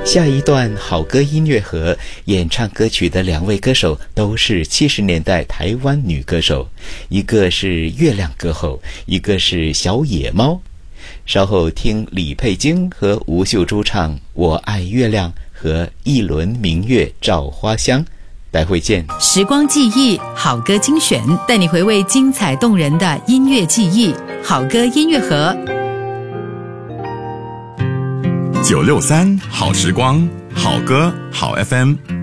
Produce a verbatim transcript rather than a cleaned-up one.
下一段好歌音乐盒演唱歌曲的两位歌手都是七十年代台湾女歌手，一个是月亮歌后，一个是小野猫。稍后听李佩京和吴秀珠唱《我爱月亮》和一轮明月照花香。待会见。 时光记忆，好歌精选，带你回味精彩动人的音乐记忆。好歌音乐盒。 九六三好时光，好歌好 F M。